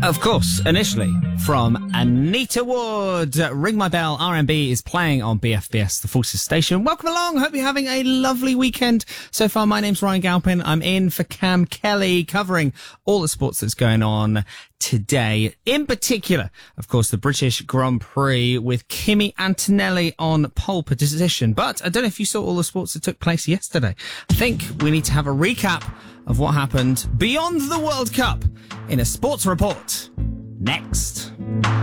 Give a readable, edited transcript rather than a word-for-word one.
Of course, initially from Anita Ward. Ring My Bell, RMB is playing on BFBS, the Forces station. Welcome along. Hope you're having a lovely weekend so far. My name's Ryan Galpin. I'm in for Cam Kelly, covering all the sports that's going on today. In particular, of course, the British Grand Prix with Kimi Antonelli on pole position. But I don't know if you saw all the sports that took place yesterday. I think we need to have a recap of what happened beyond the World Cup in a sports report next.